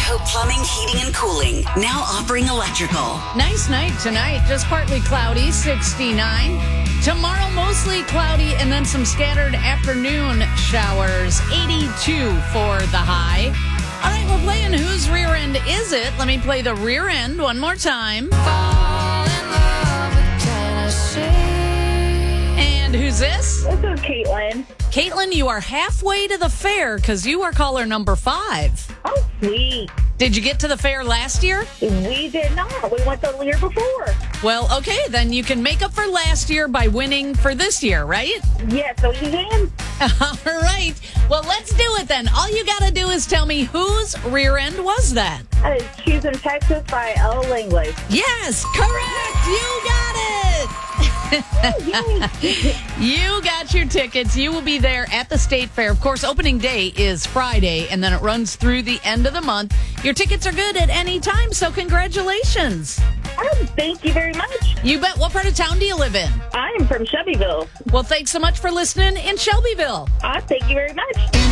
Hope Plumbing, Heating, and Cooling. Now offering electrical. Nice night tonight. Just partly cloudy, 69. Tomorrow, mostly cloudy, and then some scattered afternoon showers, 82 for the high. All right, we're playing Whose Rear End Is It? Let me play the rear end one more time. And who's this? This is Caitlin. Caitlin, you are halfway to the fair because you are caller number 5. Oh, sweet. Did you get to the fair last year? We did not. We went the year before. Well, okay, then you can make up for last year by winning for this year, right? Yes, so you can. All right. Well, let's do it then. All you got to do is tell me whose rear end was that? That is Choosing Texas by Ella Langley. Yes, correct. You got it. You got your tickets. You will be there at the State Fair. Of course, opening day is Friday, and then it runs through the end of the month. Your tickets are good at any time, so congratulations. Thank you very much. You bet. What part of town do you live in? I am from Shelbyville. Well, thanks so much for listening in Shelbyville. Thank you very much.